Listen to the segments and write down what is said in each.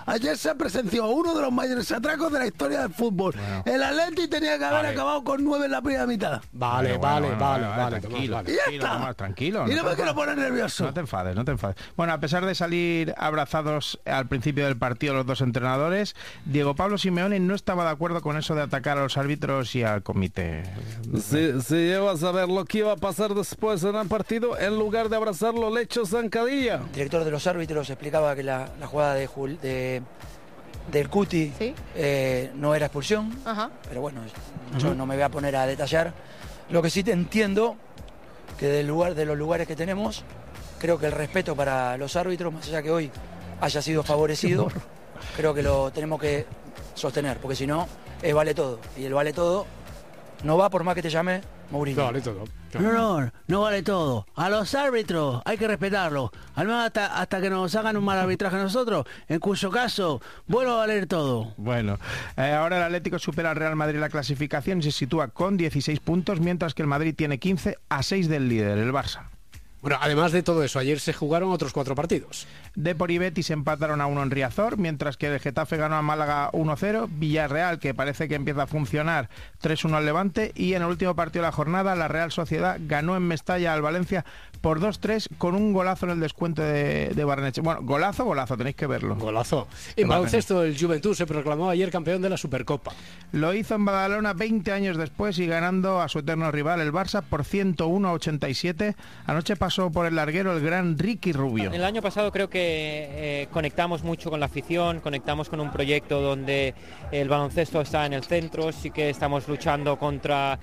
Ayer se presenció uno de los mayores atracos de la historia del fútbol. Bueno. El Atleti tenía que haber acabado con 9 en la primera mitad. Vale. Tranquilo, Y ya está. Tomás, tranquilo. Y no me quiero poner nervioso. No te enfades. Bueno, a pesar de salir abrazados al principio del partido los dos entrenadores, Diego Pablo Simeone no estaba de acuerdo con eso de atacar a los árbitros y al comité. Si llevas a ver lo que iba a pasar después en el partido, en lugar de abrazarlo le echó zancadilla. El director de los árbitros explicaba que la jugada del Cuti ¿Sí? no era expulsión, Ajá. pero bueno, yo no me voy a poner a detallar. Lo que sí te entiendo, que de los lugares que tenemos, creo que el respeto para los árbitros, más allá que hoy haya sido favorecido, creo que lo tenemos que sostener, porque si no, vale todo. Y el vale todo no va por más que te llame Mourinho. Vale todo. No vale todo. A los árbitros hay que respetarlos. Al menos hasta que nos hagan un mal arbitraje a nosotros, en cuyo caso vuelve a valer todo. Bueno, ahora el Atlético supera al Real Madrid en la clasificación y se sitúa con 16 puntos, mientras que el Madrid tiene 15 a 6 del líder, el Barça. Bueno, además de todo eso, ayer se jugaron otros 4 partidos. Depor y Betis empataron a 1 en Riazor, mientras que el Getafe ganó a Málaga 1-0, Villarreal, que parece que empieza a funcionar, 3-1 al Levante, y en el último partido de la jornada, la Real Sociedad ganó en Mestalla al Valencia por 2-3 con un golazo en el descuento de Barrenechea. Bueno, golazo, tenéis que verlo. Golazo. En baloncesto, el Juventud se proclamó ayer campeón de la Supercopa. Lo hizo en Badalona 20 años después y ganando a su eterno rival, el Barça, por 101-87. Anoche pasó por el larguero el gran Ricky Rubio. El año pasado creo que conectamos mucho con la afición, conectamos con un proyecto donde el baloncesto está en el centro, sí que estamos luchando contra,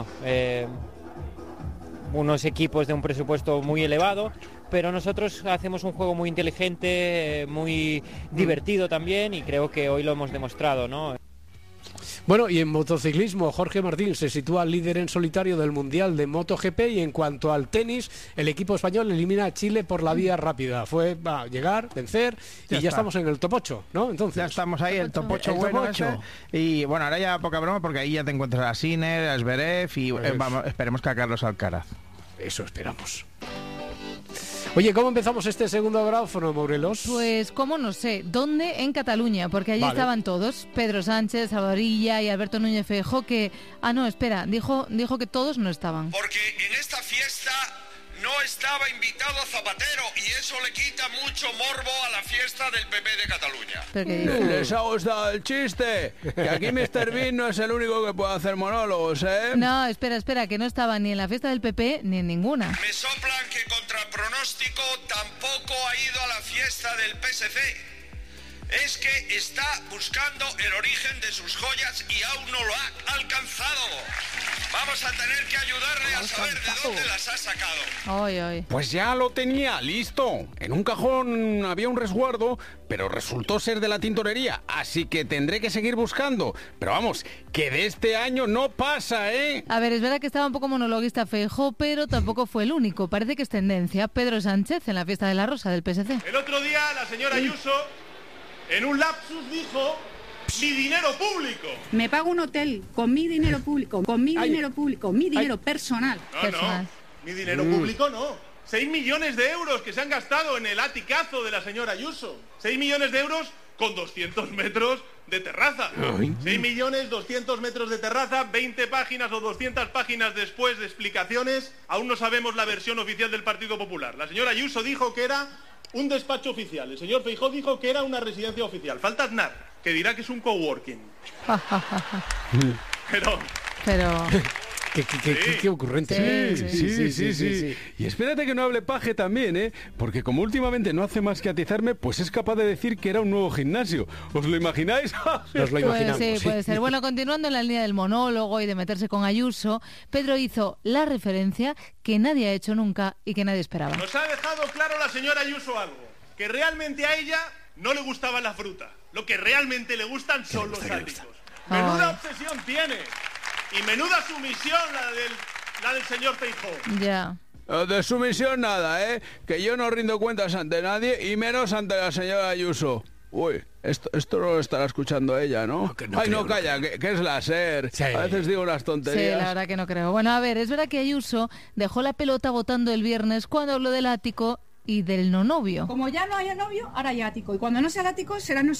unos equipos de un presupuesto muy elevado, pero nosotros hacemos un juego muy inteligente, muy divertido también, y creo que hoy lo hemos demostrado, ¿no? Bueno, y en motociclismo, Jorge Martín se sitúa líder en solitario del Mundial de MotoGP, y en cuanto al tenis, el equipo español elimina a Chile por la vía rápida. Fue llegar, vencer, y ya estamos en el top 8, ¿no? Entonces ya estamos ahí, el top 8 bueno ese. Y bueno, ahora ya poca broma, porque ahí ya te encuentras a Sinner, a Zverev y esperemos que a Carlos Alcaraz. Eso esperamos. Oye, ¿cómo empezamos este segundo gráfono, Morelos? Pues, ¿cómo? No sé. ¿Dónde? En Cataluña, porque allí estaban todos. Pedro Sánchez, Salvadorilla y Alberto Núñez Feijóo, que... Ah, no, espera, dijo que todos no estaban. Porque en esta fiesta no estaba invitado Zapatero y eso le quita mucho morbo a la fiesta del PP de Cataluña. ¿Les ha gustado el chiste? Que aquí Mr. Bean no es el único que puede hacer monólogos, ¿eh? No, espera, que no estaba ni en la fiesta del PP ni en ninguna. Me soplan que contra pronóstico tampoco ha ido a la fiesta del PSC. Es que está buscando el origen de sus joyas y aún no lo ha alcanzado. Vamos a tener que ayudarle a saber de dónde las ha sacado. Ay. Pues ya lo tenía, listo. En un cajón había un resguardo, pero resultó ser de la tintorería, así que tendré que seguir buscando. Pero vamos, que de este año no pasa, ¿eh? A ver, es verdad que estaba un poco monologuista Feijóo, pero tampoco fue el único. Parece que es tendencia Pedro Sánchez en la fiesta de la Rosa del PSC. El otro día la señora Ayuso, en un lapsus, dijo: mi dinero público. Me pago un hotel con mi dinero público, mi dinero personal. No, mi dinero público no. 6 millones de euros que se han gastado en el aticazo de la señora Ayuso. 6 millones de euros con 200 metros de terraza. 6 millones, 200 metros de terraza, 20 páginas o 200 páginas después de explicaciones. Aún no sabemos la versión oficial del Partido Popular. La señora Ayuso dijo que era un despacho oficial. El señor Feijóo dijo que era una residencia oficial. Falta Aznar, que dirá que es un coworking. Pero... Qué ocurrente. Sí. Y espérate que no hable Paje también, ¿eh? Porque como últimamente no hace más que atizarme, pues es capaz de decir que era un nuevo gimnasio. ¿Os lo imagináis? Nos lo imaginamos. Pues sí, puede ser. Bueno, continuando en la línea del monólogo y de meterse con Ayuso, Pedro hizo la referencia que nadie ha hecho nunca y que nadie esperaba. Nos ha dejado claro la señora Ayuso algo, que realmente a ella no le gustaba la fruta. Lo que realmente le gustan son los áticos. Menuda obsesión tiene. Y menuda sumisión la del señor Feijóo. Ya. De sumisión nada, ¿eh? Que yo no rindo cuentas ante nadie y menos ante la señora Ayuso. Uy, esto no lo estará escuchando ella, ¿no? No, calla, que es la SER. Sí. A veces digo unas tonterías. Sí, la verdad que no creo. Bueno, a ver, es verdad que Ayuso dejó la pelota botando el viernes cuando habló del ático y del no novio. Como ya no haya novio, ahora hay ático. Y cuando no sea el ático, será